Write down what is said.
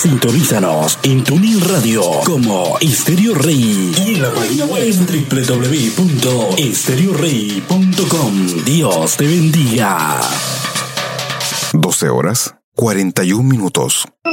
Sintonízanos en TuneIn Radio como Estéreo Rey y en la página web www.estereorey.com. Dios te bendiga. 12 horas, 41 minutos.